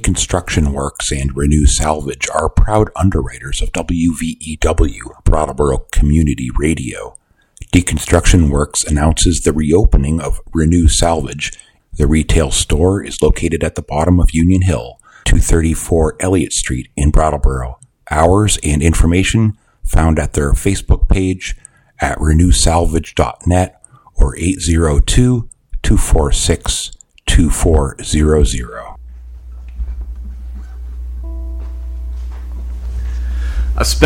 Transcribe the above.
Deconstruction Works and Renew Salvage are proud underwriters of WVEW, Brattleboro Community Radio. Deconstruction Works announces the reopening of Renew Salvage. The retail store is located at the bottom of Union Hill, 234 Elliott Street in Brattleboro. Hours and information found at their Facebook page at renewsalvage.net or 802-246-2400.